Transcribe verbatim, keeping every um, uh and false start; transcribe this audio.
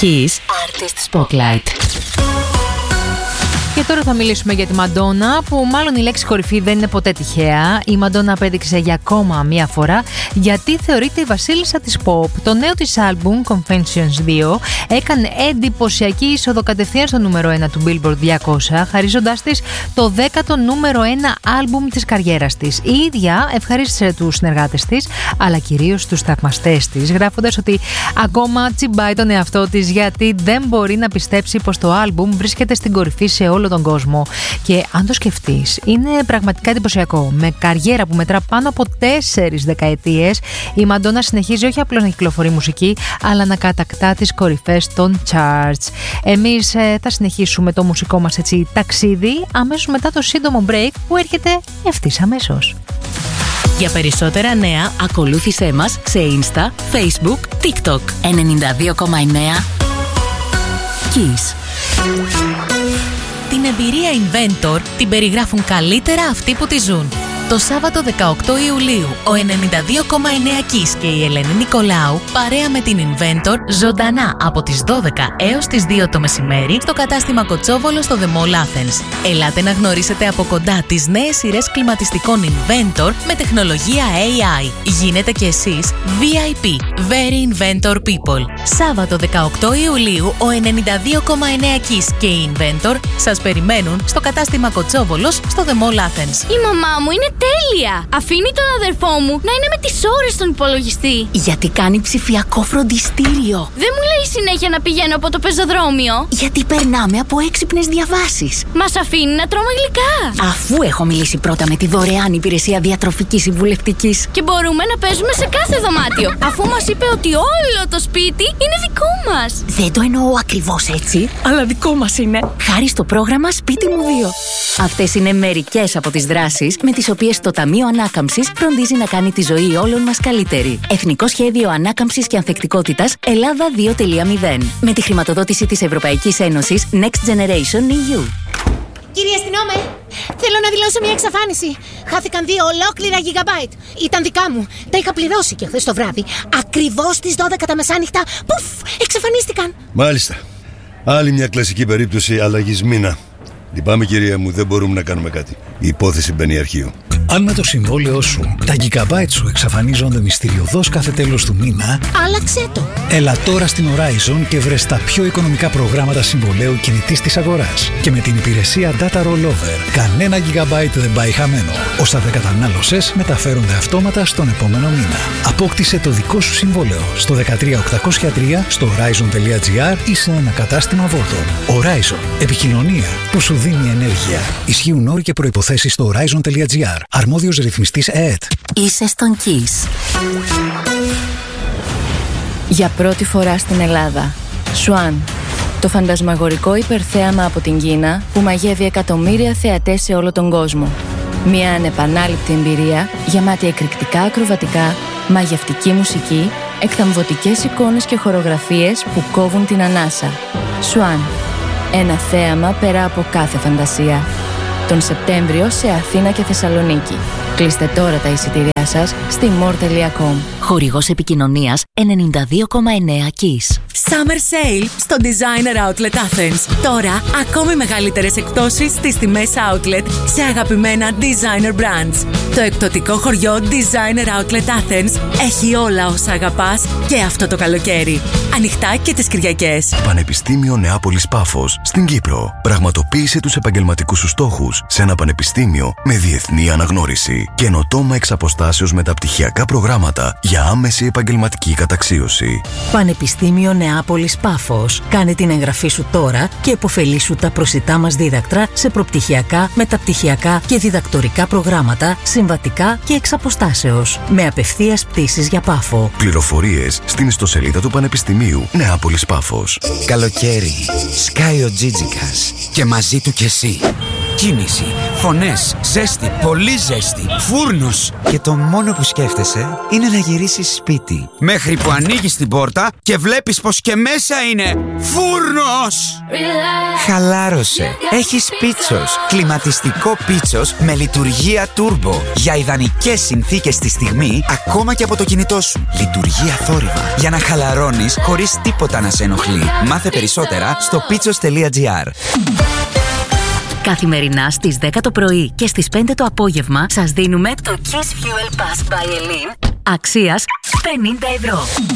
Kiss Artist Spotlight. Και τώρα θα μιλήσουμε για τη Μαντόνα, που μάλλον η λέξη κορυφή δεν είναι ποτέ τυχαία. Η Μαντόνα απέδειξε για ακόμα μία φορά γιατί θεωρείται η βασίλισσα της pop. Το νέο της άλμπουμ, Confessions δύο, έκανε εντυπωσιακή είσοδο κατευθείαν στο νούμερο ένα του Billboard διακόσια, χαρίζοντάς της το δέκατο νούμερο ένα άλμπουμ της καριέρας της. Η ίδια ευχαρίστησε τους συνεργάτες της, αλλά κυρίως τους θαυμαστές της, γράφοντας ότι ακόμα τσιμπάει τον εαυτό της γιατί δεν μπορεί να πιστέψει πως το άλμπουμ βρίσκεται στην κορυφή σε όλο τον κόσμο. Και αν το σκεφτείς, είναι πραγματικά εντυπωσιακό. Με καριέρα που μετρά πάνω από τέσσερις δεκαετίες, η Μαντόνα συνεχίζει όχι απλώς να κυκλοφορεί μουσική, αλλά να κατακτά τις κορυφές των charts. Εμείς ε, θα συνεχίσουμε το μουσικό μας έτσι ταξίδι αμέσως μετά το σύντομο break που έρχεται ευθύς αμέσως. Για περισσότερα νέα, ακολούθησέ μας σε Insta, Facebook, TikTok. ενενήντα δύο κόμμα εννέα Kiss. Την εμπειρία Inventor την περιγράφουν καλύτερα αυτοί που τη ζουν. Το Σάββατο δεκαοκτώ Ιουλίου, ο ενενήντα δύο κόμμα εννέα Kiss και η Ελένη Νικολάου παρέα με την Inventor ζωντανά από τις δώδεκα έως τις δύο το μεσημέρι στο κατάστημα Κοτσόβολο στο The Mall Athens. Ελάτε να γνωρίσετε από κοντά τις νέες σειρές κλιματιστικών Inventor με τεχνολογία έι άι. Γίνετε κι εσείς βι άι πι, Very Inventor People. Σάββατο δεκαοκτώ Ιουλίου, ο ενενήντα δύο κόμμα εννέα Kiss και η Inventor σας περιμένουν στο κατάστημα Κοτσόβολος στο The Mall Athens. Η μαμά μου είναι τέλεια! Αφήνει τον αδερφό μου να είναι με τις ώρες στον υπολογιστή. Γιατί κάνει ψηφιακό φροντιστήριο. Δεν μου λέει συνέχεια να πηγαίνω από το πεζοδρόμιο. Γιατί περνάμε από έξυπνες διαβάσεις. Μας αφήνει να τρώμε γλυκά. Αφού έχω μιλήσει πρώτα με τη δωρεάν υπηρεσία διατροφικής συμβουλευτικής. Και μπορούμε να παίζουμε σε κάθε δωμάτιο. Αφού μας είπε ότι όλο το σπίτι είναι δικό μας. Δεν το εννοώ ακριβώς έτσι, αλλά δικό μας είναι. Χάρη στο πρόγραμμα Σπίτι μου δύο. Αυτές είναι μερικές από τις δράσεις με τις οποίες το Ταμείο Ανάκαμψης φροντίζει να κάνει τη ζωή όλων μας καλύτερη. Εθνικό Σχέδιο Ανάκαμψης και Ανθεκτικότητας Ελλάδα δύο τελεία μηδέν. Με τη χρηματοδότηση της Ευρωπαϊκής Ένωσης Next Generation ι γιου. Κύριε αστυνόμε, θέλω να δηλώσω μια εξαφάνιση. Χάθηκαν δύο ολόκληρα γιγαμπάιτ. Ήταν δικά μου. Τα είχα πληρώσει και χθες το βράδυ. Ακριβώς στις δώδεκα τα μεσάνυχτα. Πουφ, εξαφανίστηκαν. Μάλιστα. Άλλη μια κλασική περίπτωση αλλαγής μήνα. Λυπάμαι κυρία μου, δεν μπορούμε να κάνουμε κάτι. Η υπόθεση μπαίνει αρχείο. Αν με το συμβόλαιό σου τα gigabyte σου εξαφανίζονται μυστηριωδώς κάθε τέλος του μήνα, άλλαξε το. Έλα τώρα στην Horizon και βρες τα πιο οικονομικά προγράμματα συμβολαίου κινητής της αγοράς. Και με την υπηρεσία Data Rollover, κανένα gigabyte δεν πάει χαμένο. Όσα δεν κατανάλωσες μεταφέρονται αυτόματα στον επόμενο μήνα. Απόκτησε το δικό σου συμβόλαιο στο δεκατρία οκτακόσια τρία, στο horizon τελεία gr ή σε ένα κατάστημα Vodafone. Horizon. Επικοινωνία που σου δίνει ενέργεια. Ισχύουν όροι και προϋποθέσεις στο horizon τελεία gr. Αρμόδιος ρυθμιστής ΕΕΤ. Είσαι στον Kiss. Για πρώτη φορά στην Ελλάδα, Swan, το φαντασμαγορικό υπερθέαμα από την Κίνα που μαγεύει εκατομμύρια θεατές σε όλο τον κόσμο. Μια ανεπανάληπτη εμπειρία γεμάτη εκρηκτικά ακροβατικά, μαγευτική μουσική, εκθαμβωτικές εικόνες και χορογραφίες που κόβουν την ανάσα. Swan, ένα θέαμα πέρα από κάθε φαντασία. Τον Σεπτέμβριο σε Αθήνα και Θεσσαλονίκη. Κλείστε τώρα τα εισιτήριά σας στη more τελεία com. Χορηγός επικοινωνίας ενενήντα δύο κόμμα εννέα Kiss. Summer Sale στο Designer Outlet Athens. Τώρα, ακόμη μεγαλύτερες εκπτώσεις στις τιμές Outlet σε αγαπημένα Designer Brands. Το εκπτωτικό χωριό Designer Outlet Athens έχει όλα όσα αγαπάς και αυτό το καλοκαίρι. Ανοιχτά και τις Κυριακές. Πανεπιστήμιο Νεάπολης Πάφος στην Κύπρο. Πραγματοποίησε τους επαγγελματικούς σου στόχους σε ένα πανεπιστήμιο με διεθνή αναγνώριση. Καινοτόμα εξ αποστάσεως μεταπτυχιακά προγράμματα για άμεση επαγγελματική καταξίωση. Πανεπιστήμιο Νεάπολης Πάφος. Κάνε την εγγραφή σου τώρα και επωφελήσου τα προσιτά μας δίδακτρα σε προπτυχιακά, μεταπτυχιακά και διδακτορικά προγράμματα, συμβατικά και εξ αποστάσεως. Με απευθείας πτήσεις για Πάφο. Πληροφορίες στην ιστοσελίδα του Πανεπιστημίου Νεάπολης Πάφος. Καλοκαίρι. Σκάει ο Τζίτζικας και μαζί του κι εσύ. Κίνηση, φωνές, ζέστη, πολύ ζέστη, φούρνος. Και το μόνο που σκέφτεσαι είναι να γυρίσεις σπίτι. Μέχρι που ανοίγεις την πόρτα και βλέπεις πως και μέσα είναι φούρνος. Χαλάρωσε. Έχεις Πίτσος. Κλιματιστικό Πίτσος με λειτουργία turbo. Για ιδανικές συνθήκες στη στιγμή, ακόμα και από το κινητό σου. Λειτουργία θόρυβα. Για να χαλαρώνεις χωρίς τίποτα να σε ενοχλεί. Μάθε περισσότερα στο πίτσος τελεία τζι άρ. Καθημερινά στις δέκα το πρωί και στις πέντε το απόγευμα σας δίνουμε το Kiss Fuel Pass by Elin αξίας πενήντα ευρώ.